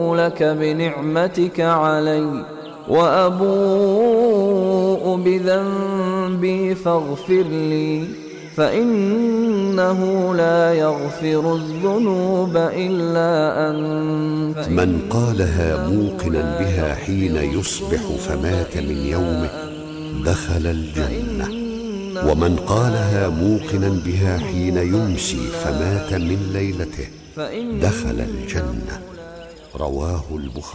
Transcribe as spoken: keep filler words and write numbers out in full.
لك بنعمتك علي وأبوء بذنبي فاغفر لي فإنه لا يغفر الذنوب إلا أنت. من قالها موقنا بها حين يصبح فمات من يومه دخل الجنة، ومن قالها موقنا بها حين يمسي فمات من ليلته دخل الجنة. رواه البخاري.